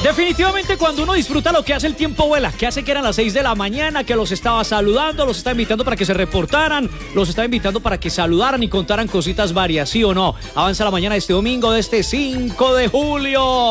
Definitivamente cuando uno disfruta lo que hace, el tiempo vuela, que hace que eran las 6 de la mañana, que los estaba saludando, los estaba invitando para que se reportaran, los estaba invitando para que saludaran y contaran cositas varias, ¿sí o no? Avanza la mañana de este domingo, de este 5 de julio.